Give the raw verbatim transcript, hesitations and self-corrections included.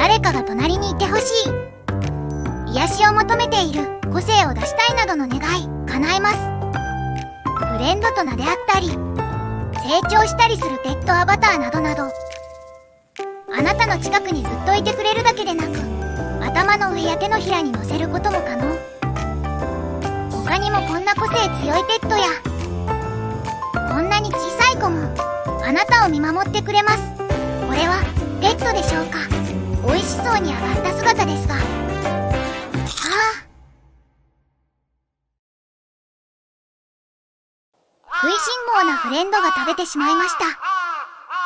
誰かが隣にいてほしい、癒しを求めている、個性を出したいなどの願い叶えます。フレンドと名であったり、成長したりするペットアバターなどなど、あなたの近くにずっといてくれるだけでなく、頭の上や手のひらに乗せることも可能。他にもこんな個性強いペットや、こんなに小さい子もあなたを見守ってくれます。これはペットでしょうか。美味しそうに揚がった姿ですが、ああ、食いしん坊なフレンドが食べてしまいました。